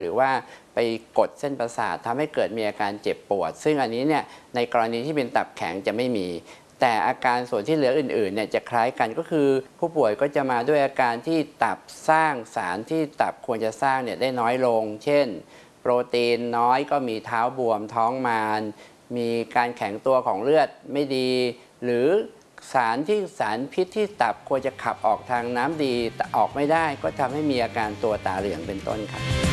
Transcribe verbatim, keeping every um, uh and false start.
หรือว่าไปกดเส้นประสาททำให้เกิดมีอาการเจ็บปวดซึ่งอันนี้เนี่ยในกรณีที่เป็นตับแข็งจะไม่มีแต่อาการส่วนที่เหลืออื่นๆเนี่ยจะคล้ายกันก็คือผู้ป่วยก็จะมาด้วยอาการที่ตับสร้างสารที่ตับควรจะสร้างเนี่ยได้น้อยลงเช่นโปรตีนน้อยก็มีเท้าบวมท้องมารมีการแข็งตัวของเลือดไม่ดีหรือสารที่สารพิษที่ตับควรจะขับออกทางน้ำดีแต่ออกไม่ได้ก็ทำให้มีอาการตัวตาเหลืองเป็นต้นครับ